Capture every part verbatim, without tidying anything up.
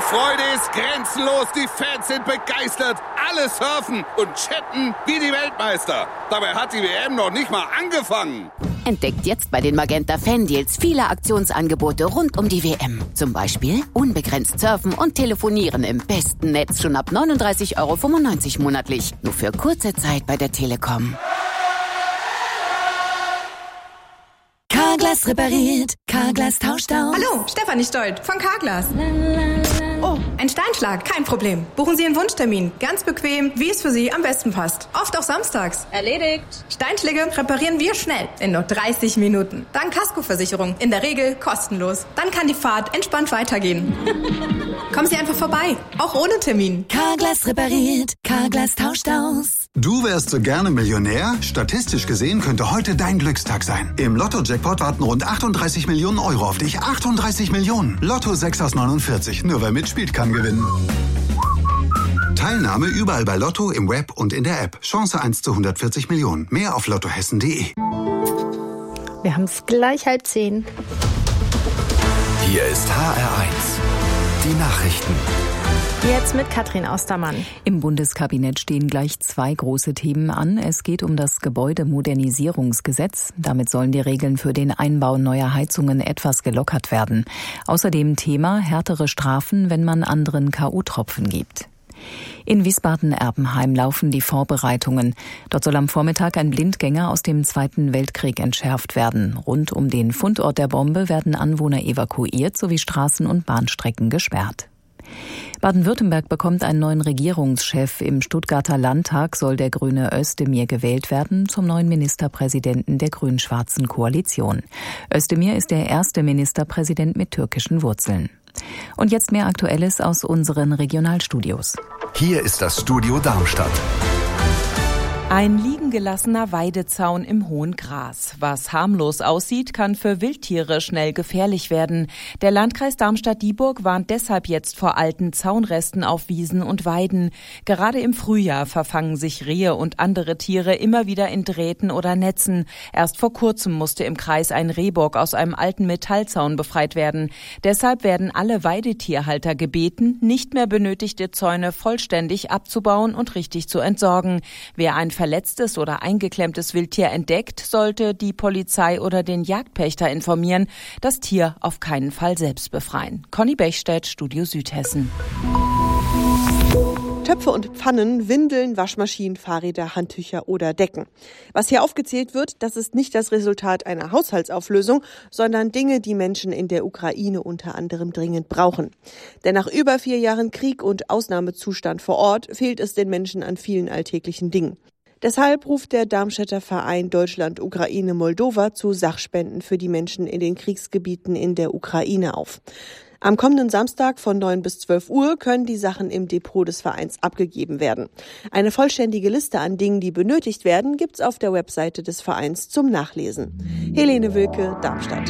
Freude ist grenzenlos, die Fans sind begeistert, alle surfen und chatten wie die Weltmeister. Dabei hat die W M noch nicht mal angefangen. Entdeckt jetzt bei den Magenta Fan Deals viele Aktionsangebote rund um die W M. Zum Beispiel unbegrenzt surfen und telefonieren im besten Netz schon ab neununddreißig Euro fünfundneunzig monatlich. Nur für kurze Zeit bei der Telekom. Carglass repariert, Carglass tauscht aus. Hallo, Stefanie Stolt von Carglass. Oh, ein Steinschlag, kein Problem. Buchen Sie einen Wunschtermin, ganz bequem, wie es für Sie am besten passt. Oft auch samstags. Erledigt. Steinschläge reparieren wir schnell, in nur dreißig Minuten. Dank Kaskoversicherung, in der Regel kostenlos. Dann kann die Fahrt entspannt weitergehen. Kommen Sie einfach vorbei, auch ohne Termin. Carglass repariert, Carglass tauscht aus. Du wärst so gerne Millionär? Statistisch gesehen könnte heute dein Glückstag sein. Im Lotto-Jackpot warten rund achtunddreißig Millionen Euro auf dich. achtunddreißig Millionen. Lotto sechs aus neunundvierzig. Nur wer mitspielt, kann gewinnen. Teilnahme überall bei Lotto, im Web und in der App. Chance eins zu hundertvierzig Millionen. Mehr auf lottohessen punkt de. Wir haben es gleich halb zehn. Hier ist H R eins. Die Nachrichten. Jetzt mit Katrin Austermann. Im Bundeskabinett stehen gleich zwei große Themen an. Es geht um das Gebäudemodernisierungsgesetz. Damit sollen die Regeln für den Einbau neuer Heizungen etwas gelockert werden. Außerdem Thema härtere Strafen, wenn man anderen K O-Tropfen gibt. In Wiesbaden-Erbenheim laufen die Vorbereitungen. Dort soll am Vormittag ein Blindgänger aus dem Zweiten Weltkrieg entschärft werden. Rund um den Fundort der Bombe werden Anwohner evakuiert sowie Straßen und Bahnstrecken gesperrt. Baden-Württemberg bekommt einen neuen Regierungschef. Im Stuttgarter Landtag soll der Grüne Özdemir gewählt werden zum neuen Ministerpräsidenten der grün-schwarzen Koalition. Özdemir ist der erste Ministerpräsident mit türkischen Wurzeln. Und jetzt mehr Aktuelles aus unseren Regionalstudios. Hier ist das Studio Darmstadt. Ein liegen gelassener Weidezaun im hohen Gras. Was harmlos aussieht, kann für Wildtiere schnell gefährlich werden. Der Landkreis Darmstadt-Dieburg warnt deshalb jetzt vor alten Zaunresten auf Wiesen und Weiden. Gerade im Frühjahr verfangen sich Rehe und andere Tiere immer wieder in Drähten oder Netzen. Erst vor kurzem musste im Kreis ein Rehbock aus einem alten Metallzaun befreit werden. Deshalb werden alle Weidetierhalter gebeten, nicht mehr benötigte Zäune vollständig abzubauen und richtig zu entsorgen. Wer ein verletztes oder eingeklemmtes Wildtier entdeckt, sollte die Polizei oder den Jagdpächter informieren, das Tier auf keinen Fall selbst befreien. Conny Bechstedt, Studio Südhessen. Töpfe und Pfannen, Windeln, Waschmaschinen, Fahrräder, Handtücher oder Decken. Was hier aufgezählt wird, das ist nicht das Resultat einer Haushaltsauflösung, sondern Dinge, die Menschen in der Ukraine unter anderem dringend brauchen. Denn nach über vier Jahren Krieg und Ausnahmezustand vor Ort fehlt es den Menschen an vielen alltäglichen Dingen. Deshalb ruft der Darmstädter Verein Deutschland-Ukraine-Moldova zu Sachspenden für die Menschen in den Kriegsgebieten in der Ukraine auf. Am kommenden Samstag von neun bis zwölf Uhr können die Sachen im Depot des Vereins abgegeben werden. Eine vollständige Liste an Dingen, die benötigt werden, gibt's auf der Webseite des Vereins zum Nachlesen. Helene Wilke, Darmstadt.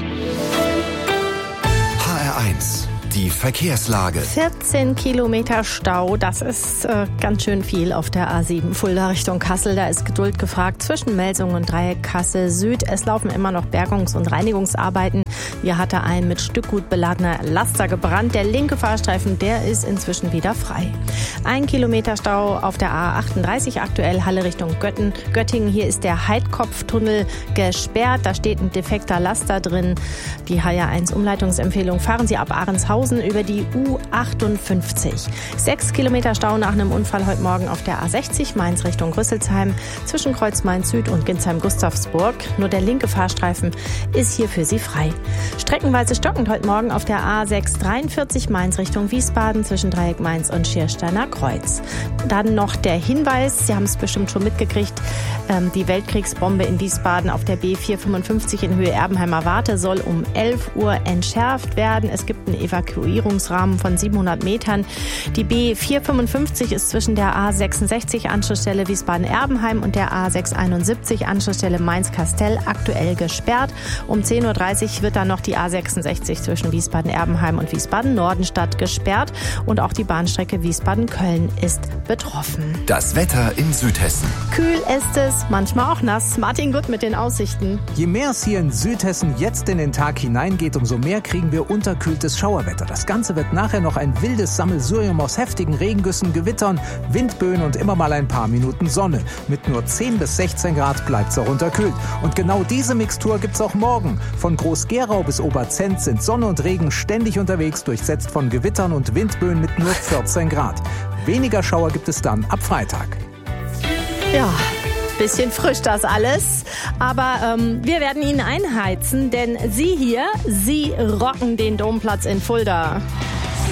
H R eins. Die Verkehrslage. vierzehn Kilometer Stau, das ist äh, ganz schön viel auf der A sieben Fulda Richtung Kassel. Da ist Geduld gefragt zwischen Melsungen und Dreieck Kassel Süd. Es laufen immer noch Bergungs- und Reinigungsarbeiten. Hier hatte ein mit Stückgut beladener Laster gebrannt. Der linke Fahrstreifen, der ist inzwischen wieder frei. Ein Kilometer Stau auf der A achtunddreißig, aktuell Halle Richtung Götten. Göttingen. Hier ist der Heidkopftunnel gesperrt. Da steht ein defekter Laster drin. Die H R eins Umleitungsempfehlung: fahren Sie ab Ahrenshaus über die U achtundfünfzig. Sechs Kilometer Stau nach einem Unfall heute Morgen auf der A sechzig, Mainz Richtung Rüsselsheim, zwischen Kreuz Mainz Süd und Ginsheim-Gustavsburg. Nur der linke Fahrstreifen ist hier für Sie frei. Streckenweise stockend heute Morgen auf der A sechs dreiundvierzig, Mainz Richtung Wiesbaden, zwischen Dreieck Mainz und Schiersteiner Kreuz. Dann noch der Hinweis, Sie haben es bestimmt schon mitgekriegt, ähm, die Weltkriegsbombe in Wiesbaden auf der B vierhundertfünfundfünfzig in Höhe Erbenheimer Warte soll um elf Uhr entschärft werden. Es gibt einen Evakuierungsrahmen von siebenhundert Metern. Die B vierhundertfünfundfünfzig ist zwischen der A sechsundsechzig Anschlussstelle Wiesbaden-Erbenheim und der A sechshunderteinundsiebzig Anschlussstelle Mainz-Kastell aktuell gesperrt. Um zehn Uhr dreißig wird dann noch noch die A sechsundsechzig zwischen Wiesbaden-Erbenheim und Wiesbaden-Nordenstadt gesperrt. Und auch die Bahnstrecke Wiesbaden-Köln ist betroffen. Das Wetter in Südhessen. Kühl ist es, manchmal auch nass. Martin Gutt mit den Aussichten. Je mehr es hier in Südhessen jetzt in den Tag hineingeht, umso mehr kriegen wir unterkühltes Schauerwetter. Das Ganze wird nachher noch ein wildes Sammelsurium aus heftigen Regengüssen, Gewittern, Windböen und immer mal ein paar Minuten Sonne. Mit nur zehn bis sechzehn Grad bleibt es auch unterkühlt. Und genau diese Mixtur gibt's auch morgen. Von Groß-Gerau bis Oberzenz sind Sonne und Regen ständig unterwegs, durchsetzt von Gewittern und Windböen mit nur vierzehn Grad. Weniger Schauer gibt es dann ab Freitag. Ja, bisschen frisch das alles. Aber ähm, wir werden Ihnen einheizen, denn Sie hier, Sie rocken den Domplatz in Fulda.